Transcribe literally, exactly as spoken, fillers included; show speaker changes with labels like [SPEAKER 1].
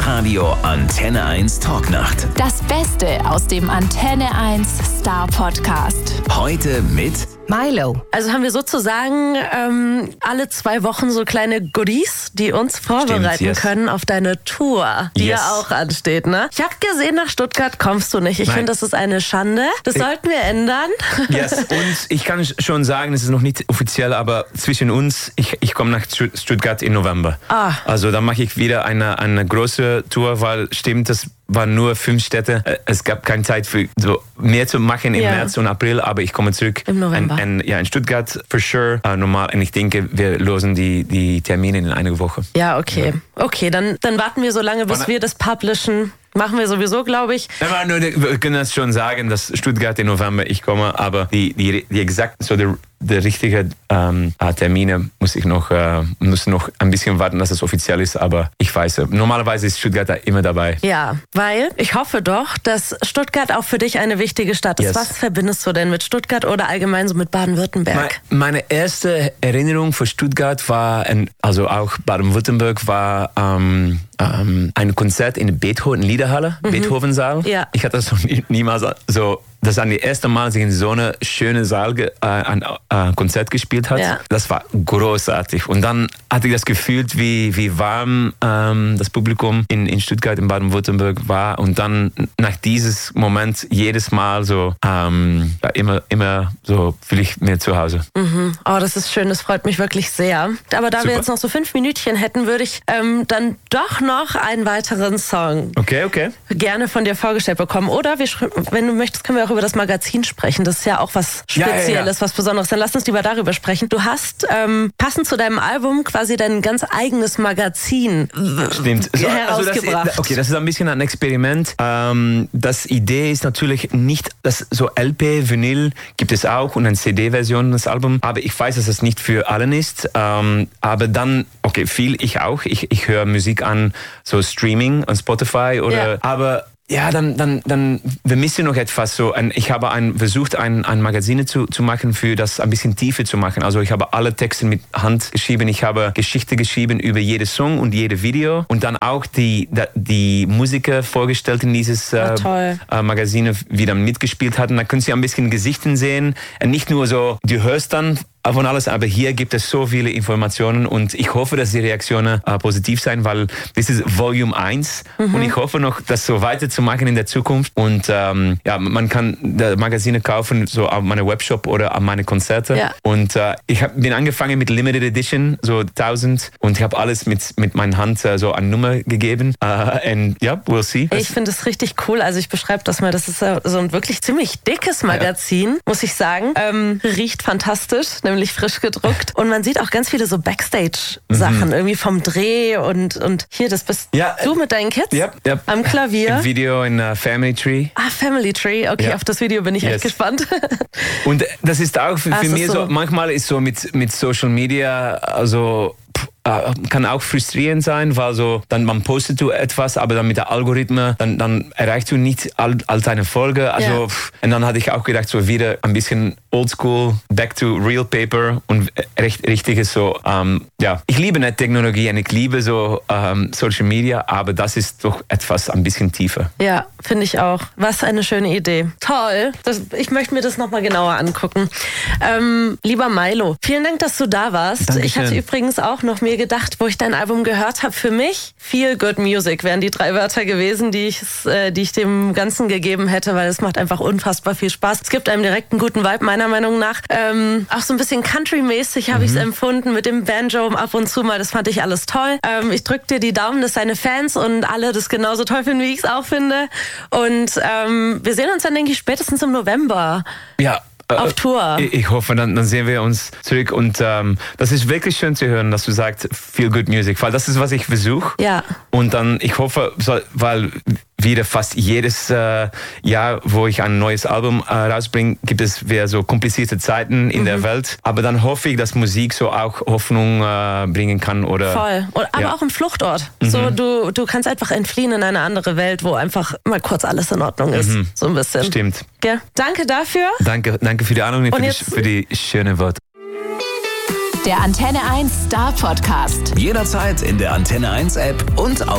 [SPEAKER 1] Live-Radio Antenne eins Talknacht.
[SPEAKER 2] Das Beste aus dem Antenne eins Star Podcast.
[SPEAKER 1] Heute mit
[SPEAKER 3] Milo.
[SPEAKER 4] Also haben wir sozusagen ähm, alle zwei Wochen so kleine Goodies, die uns vorbereiten
[SPEAKER 5] Stimmt, yes.
[SPEAKER 4] können auf deine Tour, die
[SPEAKER 5] Yes.
[SPEAKER 4] ja auch ansteht, ne? Ich habe gesehen, nach Stuttgart kommst du nicht. Ich
[SPEAKER 5] Nein.
[SPEAKER 4] finde, das ist eine Schande. Das sollten wir ändern.
[SPEAKER 5] Yes. Und ich kann schon sagen, es ist noch nicht offiziell, aber zwischen uns, ich, ich komme nach Stu- Stuttgart im November.
[SPEAKER 4] Ah.
[SPEAKER 5] Also da mache ich wieder eine, eine große Tour, weil stimmt, das waren nur fünf Städte. Es gab keine Zeit für so mehr zu machen im
[SPEAKER 4] Ja.
[SPEAKER 5] März und April, aber ich komme zurück.
[SPEAKER 4] Im November.
[SPEAKER 5] Und, und, ja, in Stuttgart, for sure, uh, normal. Und ich denke, wir lösen die, die Termine in einer Woche.
[SPEAKER 4] Ja, okay. Okay, dann, dann warten wir so lange, bis
[SPEAKER 5] Wann-
[SPEAKER 4] wir das publishen. Machen wir sowieso, glaube ich.
[SPEAKER 5] Aber nur, wir können das schon sagen, dass Stuttgart im November ich komme, aber die, die, die exakt, so der, der richtige ähm, Termine muss ich noch, äh, muss noch ein bisschen warten, dass es offiziell ist, aber ich weiß, normalerweise ist Stuttgart da immer dabei.
[SPEAKER 4] Ja, weil ich hoffe doch, dass Stuttgart auch für dich eine wichtige Stadt ist.
[SPEAKER 5] Yes.
[SPEAKER 4] Was verbindest du denn mit Stuttgart oder allgemein so mit Baden-Württemberg?
[SPEAKER 5] Meine erste Erinnerung für Stuttgart war, also auch Baden-Württemberg, war ähm, ähm, ein Konzert in der Beethoven-Liederhalle, mhm. Beethoven-Saal.
[SPEAKER 4] Ja.
[SPEAKER 5] Ich hatte das noch nie, niemals so. Das war das erste Mal, dass ich in so einer schönen Saal ge- äh, ein äh, Konzert gespielt habe.
[SPEAKER 4] Ja.
[SPEAKER 5] Das war großartig. Und dann hatte ich das Gefühl, wie, wie warm ähm, das Publikum in, in Stuttgart, in Baden-Württemberg war. Und dann nach diesem Moment jedes Mal so, ähm, ja, immer, immer so fühle ich mir zu Hause.
[SPEAKER 4] Mhm. Oh, das ist schön, das freut mich wirklich sehr. Aber da
[SPEAKER 5] Super.
[SPEAKER 4] wir jetzt noch so fünf Minütchen hätten, würde ich ähm, dann doch noch einen weiteren Song
[SPEAKER 5] Okay, okay.
[SPEAKER 4] gerne von dir vorgestellt bekommen. Oder wir, sch- wenn du möchtest, können wir auch über das Magazin sprechen. Das ist ja auch was
[SPEAKER 5] Ja, ja, ja.
[SPEAKER 4] Spezielles, was Besonderes. Dann lass uns lieber darüber sprechen. Du hast ähm, passend zu deinem Album quasi dein ganz eigenes Magazin
[SPEAKER 5] Stimmt. So, also
[SPEAKER 4] herausgebracht.
[SPEAKER 5] das, okay, das ist ein bisschen ein Experiment. Ähm, das Idee ist natürlich nicht, dass so L P, Vinyl gibt es auch und eine C D-Version des Albums. Aber ich weiß, dass es nicht für allen ist. Ähm, aber dann, okay, viel ich auch. Ich, ich höre Musik an, so Streaming an Spotify oder,
[SPEAKER 4] Ja.
[SPEAKER 5] aber ja, dann, dann, dann, wir müssen noch etwas so, ein, ich habe ein, versucht, ein, ein Magazin zu, zu machen, für das ein bisschen tiefer zu machen. Also ich habe alle Texte mit Hand geschrieben, ich habe Geschichte geschrieben über jeden Song und jede Video und dann auch die, die Musiker vorgestellt in dieses
[SPEAKER 4] Ah, toll.
[SPEAKER 5] äh, Magazin, wie dann mitgespielt hatten. Da können Sie ein bisschen Gesichten sehen. Und nicht nur so, du hörst dann von alles, aber hier gibt es so viele Informationen und ich hoffe, dass die Reaktionen äh, positiv sein, weil das ist Volume eins
[SPEAKER 4] Mhm.
[SPEAKER 5] und ich hoffe noch, das so weiterzumachen in der Zukunft und ähm, ja, man kann die Magazine kaufen, so auf meiner Webshop oder an meine Konzerte
[SPEAKER 4] Ja.
[SPEAKER 5] und äh, ich hab, bin angefangen mit Limited Edition, so tausend und ich habe alles mit, mit meiner Hand äh, so eine Nummer gegeben äh, und ja, we'll see.
[SPEAKER 4] Ich finde es richtig cool. Also ich beschreibe das mal. Das ist äh, so ein wirklich ziemlich dickes Magazin, muss ich sagen. Ähm, riecht fantastisch, nämlich frisch gedruckt. Und man sieht auch ganz viele so Backstage-Sachen, irgendwie vom Dreh und, und hier, das bist
[SPEAKER 5] Ja,
[SPEAKER 4] du mit deinen Kids
[SPEAKER 5] ja, ja.
[SPEAKER 4] am Klavier.
[SPEAKER 5] Ein Video in uh, Family Tree.
[SPEAKER 4] Ah, Family Tree. Okay,
[SPEAKER 5] Ja.
[SPEAKER 4] auf das Video bin ich echt
[SPEAKER 5] Yes.
[SPEAKER 4] gespannt.
[SPEAKER 5] Und das ist auch für,
[SPEAKER 4] Ah,
[SPEAKER 5] für
[SPEAKER 4] es ist
[SPEAKER 5] mich so,
[SPEAKER 4] so-
[SPEAKER 5] manchmal ist so mit, mit Social Media, also pff, äh, kann auch frustrierend sein, weil so, dann man postet du etwas, aber dann mit der Algorithmus, dann, dann erreichst du nicht all, all deine Folge. Also,
[SPEAKER 4] Ja.
[SPEAKER 5] pff, und dann hatte ich auch gedacht, so wieder ein bisschen oldschool, back to real paper und recht, richtiges so, ähm, ja. Ich liebe nicht Technologie und ich liebe so ähm, Social Media, aber das ist doch etwas ein bisschen tiefer.
[SPEAKER 4] Ja, finde ich auch. Was eine schöne Idee. Toll. Das, ich möchte mir das nochmal genauer angucken. Ähm, lieber Milo, vielen Dank, dass du da warst.
[SPEAKER 5] Dankeschön.
[SPEAKER 4] Ich hatte übrigens auch noch mir gedacht, wo ich dein Album gehört habe, für mich Feel Good Music wären die drei Wörter gewesen, die ich, äh, die ich dem Ganzen gegeben hätte, weil es macht einfach unfassbar viel Spaß. Es gibt einem direkt einen guten Vibe, meiner Meinung nach. Ähm, auch so ein bisschen Country-mäßig habe ich es empfunden, mit dem Banjo ab und zu mal. Das fand ich alles toll. Ähm, ich drücke dir die Daumen, dass deine Fans und alle das genauso toll finden, wie ich es auch finde. Und ähm, wir sehen uns dann, denke ich, spätestens im November
[SPEAKER 5] Ja.
[SPEAKER 4] auf Tour.
[SPEAKER 5] Ich, ich hoffe, dann, dann sehen wir uns zurück. Und ähm, das ist wirklich schön zu hören, dass du sagst, Feel Good Music. Weil das ist, was ich versuche.
[SPEAKER 4] Ja.
[SPEAKER 5] Und dann, ich hoffe, so, weil wieder fast jedes äh, Jahr, wo ich ein neues Album äh, rausbringe, gibt es wieder so komplizierte Zeiten in mhm. der Welt. Aber dann hoffe ich, dass Musik so auch Hoffnung äh, bringen kann. Oder,
[SPEAKER 4] Voll. Und, aber
[SPEAKER 5] ja.
[SPEAKER 4] auch ein Fluchtort. Mhm. So, du, du kannst einfach entfliehen in eine andere Welt, wo einfach mal kurz alles in Ordnung ist.
[SPEAKER 5] Mhm.
[SPEAKER 4] So ein bisschen.
[SPEAKER 5] Stimmt.
[SPEAKER 4] Gell? Danke dafür.
[SPEAKER 5] Danke, danke für die Ahnung und für,
[SPEAKER 4] jetzt-
[SPEAKER 5] die, für die schönen Worte.
[SPEAKER 2] Der Antenne eins Star Podcast.
[SPEAKER 1] Jederzeit in der Antenne eins App und auf